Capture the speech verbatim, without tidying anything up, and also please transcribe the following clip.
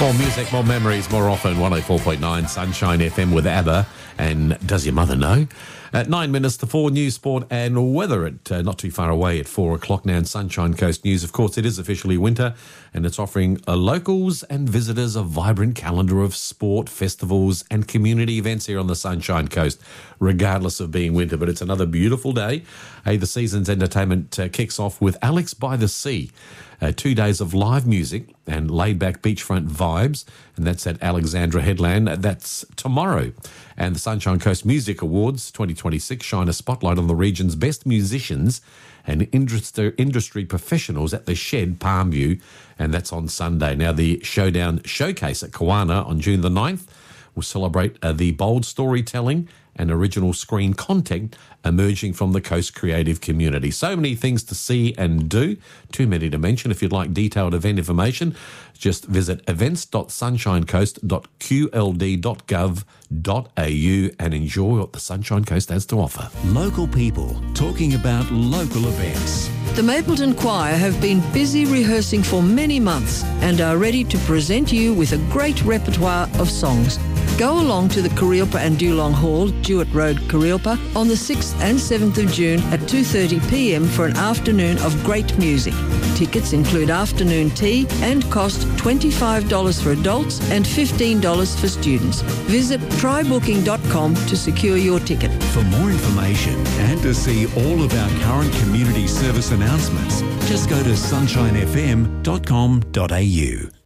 More music, more memories, more often. one oh four point nine Sunshine F M with ABBA and Does Your Mother Know? At nine minutes to four, news, sport and weather at uh, not too far away at four o'clock now in Sunshine Coast News. Of course, it is officially winter and it's offering uh, locals and visitors a vibrant calendar of sport, festivals and community events here on the Sunshine Coast, regardless of being winter. But it's another beautiful day. Hey, the season's entertainment uh, kicks off with Alex by the Sea. Uh, two days of live music and laid-back beachfront vibes, and that's at Alexandra Headland. That's tomorrow. And the Sunshine Coast Music Awards twenty twenty-six shine a spotlight on the region's best musicians and industry, industry professionals at the Shed, Palmview, and that's on Sunday. Now, the Showdown Showcase at Kawana on June the ninth will celebrate uh, the bold storytelling and original screen content emerging from the Coast creative community. So many things to see and do, too many to mention. If you'd like detailed event information, just visit events dot sunshine coast dot q l d dot gov dot a u and enjoy what the Sunshine Coast has to offer. Local people talking about local events. The Mapleton Choir have been busy rehearsing for many months and are ready to present you with a great repertoire of songs. Go along to the Kareelpa and Dulong Hall, Jewett Road, Kareelpa, on the sixth and seventh of June at two thirty p m for an afternoon of great music. Tickets include afternoon tea and cost twenty-five dollars for adults and fifteen dollars for students. Visit try booking dot com to secure your ticket. For more information and to see all of our current community service announcements, just go to sunshine f m dot com dot a u.